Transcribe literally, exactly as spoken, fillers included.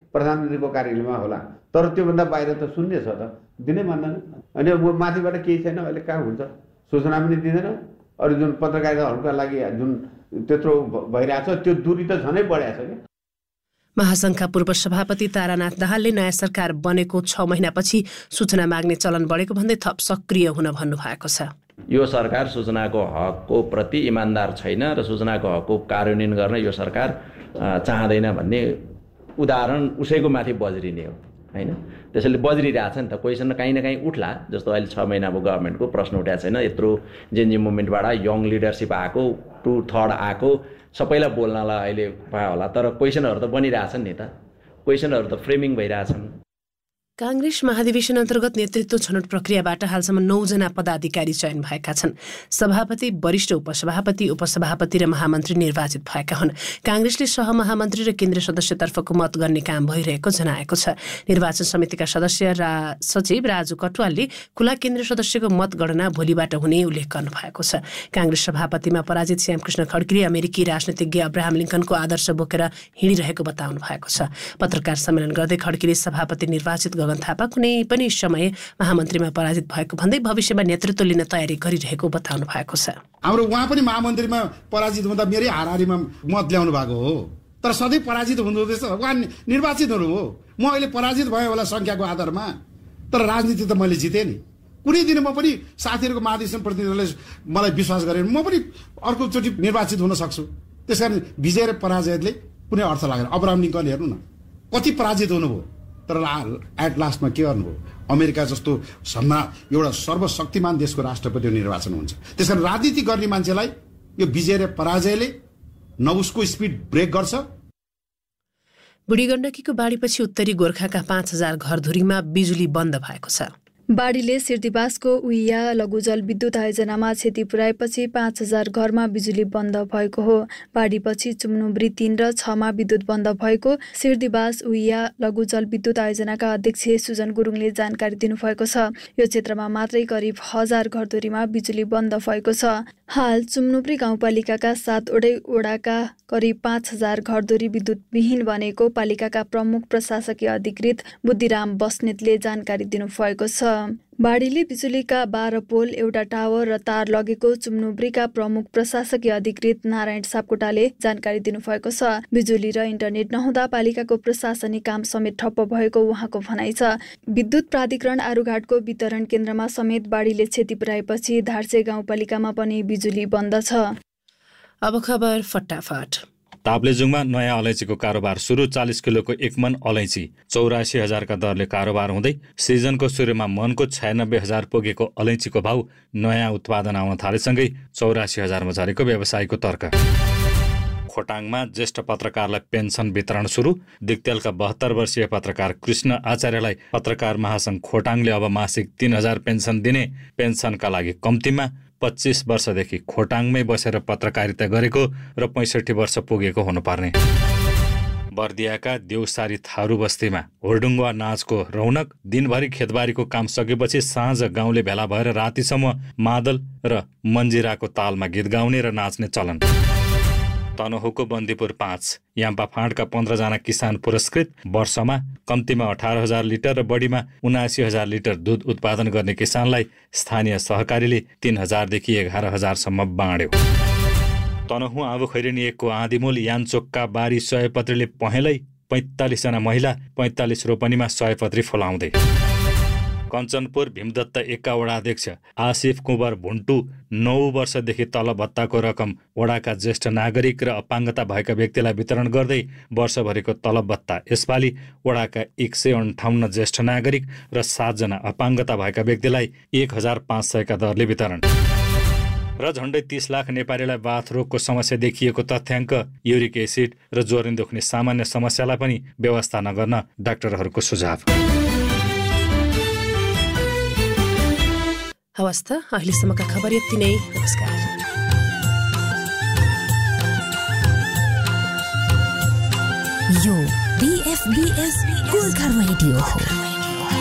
प्रधानमन्त्रीको कार्यालयमा होला, तर त्योभन्दा बाहिर त शून्य छ त, दिनै मान्दैन। अनि माथिबाट केही छैन, अहिले कहाँ हुन्छ, सूचना पनि दिँदैन। अरू जुन पत्रकारिताहरूका लागि जुन त्यत्रो भइरहेछ त्यो दूरी त झनै बढाएको छ क्या। महासङ्घका पूर्व सभापति तारानाथ दाहालले नयाँ सरकार बनेको छ महिनापछि सूचना माग्ने चलन बढेको भन्दै थप सक्रिय हुन भन्नुभएको छ। यो सरकार सूचनाको हकको प्रति इमान्दार छैन र सूचनाको हकको कार्यान्वयन गर्न यो सरकार चाहँदैन भन्ने उदाहरण उसैको माथि बज्रिने हो हैन। त्यसैले बज्रिरहेछ नि त, क्वेसन काहीँ न काहीँ उठ्ला। जस्तो अहिले छ महिना अब गभर्मेन्टको प्रश्न उठाएको छैन, यत्रो जेनजी मुभमेन्टबाट यङ लिडरसिप आएको, टु थर्ड आएको, सबैलाई बोल्नलाई अहिले पायो होला, तर क्वेसनहरू त बनिरहेछन् नि त, क्वेसनहरू त फ्रेमिङ भइरहेछन्। कांग्रेस महाधिवेशन अन्तर्गत नेतृत्व छनौट प्रक्रियाबाट हालसम्म नौजना पदाधिकारी चयन भएका छन्। सभापति, वरिष्ठ उपसभापति, उपसभापति र महामन्त्री निर्वाचित भएका हुन्। कांग्रेसले सहमहामन्त्री र केन्द्रीय सदस्यतर्फको मत गर्ने काम भइरहेको जनाएको छ। निर्वाचन समितिका सदस्य रा सचिव राजु कटुवालले खुला केन्द्रीय सदस्यको मतगणना भोलिबाट हुने उल्लेख गर्नु भएको छ। कांग्रेस सभापतिमा पराजित श्यामकृष्ण खड्कीले अमेरिकी राजनीतिज्ञ अब्राहम लिङ्कनको आदर्श बोकेर हिँडिरहेको बताउनु भएको छ। पत्रकार सम्मेलन गर्दै खड्कीले सभापति निर्वाचित गगन थापा कुनै पनि समय महामन्त्रीमा पराजित भएको भन्दै भविष्यमा नेतृत्व लिन तयारी गरिरहेको बताउनु भएको छ। हाम्रो उहाँ पनि महामन्त्रीमा पराजित हुँदा मेरै हाराहारीमा मत ल्याउनु भएको हो, तर सधैँ पराजित हुनुहुँदैछ। उहाँ निर्वाचित हुनु हो, म अहिले पराजित भयो होला संख्याको आधारमा, तर राजनीति त मैले जितेँ नि। कुनै दिन म पनि साथीहरूको महाधिवेशन प्रतिनिधिले मलाई विश्वास गरेर म पनि अर्कोचोटि निर्वाचित हुन सक्छु। त्यसकारण विजय र पराजयले कुनै अर्थ लागेन। अब्राहम लिङ्कन हेर्नु न, कति पराजित हुनुभयो, तर एट लास्टमा के गर्नुभयो? अमेरिका जस्तो सम्मा एउटा सर्वशक्तिमान देशको राष्ट्रपति निर्वाचन हुन्छ। त्यसकारण राजनीति गर्ने मान्छेलाई यो विजय र पराजयले न उसको स्पिड ब्रेक गर्छ। बुढी गण्डकीको बाढीपछि उत्तरी गोर्खाका पाँच हजार घरधुरीमा बिजुली बन्द भएको छ। बाढीले सिर्दिवासको उइया लघु जलविद्युत आयोजनामा क्षति पुर्याएपछि पाँच हजार घरमा बिजुली बन्द भएको हो। बाढीपछि चुम्नुब्री तीन र छमा विद्युत बन्द भएको सिर्दिवास उइया लघु जलविद्युत आयोजनाका अध्यक्ष सुजन गुरुङले जानकारी दिनुभएको छ। यो क्षेत्रमा मात्रै करिब हजार घरधुरीमा बिजुली बन्द भएको छ। हाल चुम्नुब्री गाउँपालिकाका सातवटै वडाका करिब पाँच हजार घरधुरी विद्युतविहीन बनेको पालिकाका प्रमुख प्रशासकीय अधिकृत बुद्धिराम बस्नेतले जानकारी दिनुभएको छ। बाढीले बिजुलीका बाह्र पोल, एउटा टावर र तार लगेको चुम्नुब्रीका प्रमुख प्रशासकीय अधिकृत नारायण सापकोटाले जानकारी दिनुभएको छ। बिजुली र इन्टरनेट नहुँदा पालिकाको प्रशासनिक काम समेत ठप्प भएको उहाँको भनाइ छ। विद्युत प्राधिकरण आरुघाटको वितरण केन्द्रमा समेत बाढीले क्षति पुर्याएपछि धार्से गाउँपालिकामा पनि बिजुली बन्द छ। अब खबर फटाफट। ताप्लेजुङमा नयाँ अलैँचीको कारोबार सुरु। चालिस किलोको एक मन अलैँची चौरासी हजारका दरले कारोबार हुँदै सिजनको सुरुमा मनको छयानब्बे हजार पुगेको अलैँचीको भाउ नयाँ उत्पादन आउन थालेसँगै चौरासी हजारमा झरेको व्यवसायीको तर्क। खोटाङमा ज्येष्ठ पत्रकारलाई पेन्सन वितरण सुरु। दिक्तेलका बहत्तर वर्षीय पत्रकार कृष्ण आचार्यलाई पत्रकार महासङ्घ खोटाङले अब मासिक तीन हजार पेन्सन दिने, पेन्सनका लागि कम्तीमा पच्चिस वर्षदेखि खोटाङमै बसेर पत्रकारिता गरेको र पैँसठी वर्ष पुगेको हुनुपर्ने। बर्दियाका देउसारी थारू बस्तीमा होर्डुङ्गा नाचको रौनक। दिनभरि खेतबारीको काम सकेपछि साँझ गाउँले भेला भएर रातिसम्म मादल र मन्जिराको तालमा गीत गाउने र नाच्ने चलन। तनहुको बन्दीपुर पाँच याम्पा फाँडका पन्ध्रजना किसान पुरस्कृत। वर्षमा कम्तीमा अठार हजार लिटर र बढीमा उनासी हजार लिटर दुध उत्पादन गर्ने किसानलाई स्थानीय सहकारीले तीन हजारदेखि एघार हजारसम्म बाँड्यो। तनहुँ आबु खैरेनी एकको आँधीमूल यानचोकका बारी सयपत्रीले पहेँलै पैँतालिसजना महिला पैँतालिस रोपनीमा सयपत्री फुलाउँदै। कञ्चनपुर भीमदत्त एकका वडा अध्यक्ष आसिफ कुँवर भुन्टु नौ वर्षदेखि तल भत्ताको रकम वडाका ज्येष्ठ नागरिक र अपाङ्गता भएका व्यक्तिलाई वितरण गर्दै वर्षभरिको तलब भत्ता यसपालि वडाका एक सय अन्ठाउन्न ज्येष्ठ नागरिक र सातजना अपाङ्गता भएका व्यक्तिलाई एक हजार पाँच सयका दरले वितरण। र झण्डै तीस लाख नेपालीलाई बाथरोगको समस्या देखिएको तथ्याङ्क। युरिक एसिड र ज्वरो दुख्ने सामान्य समस्यालाई पनि व्यवस्था नगर्न डाक्टरहरूको सुझाव। हवस् त अहिलेसम्मका खबर यति नै। नमस्कार। यो बीएफबीएस गोर्खा रेडियो हो।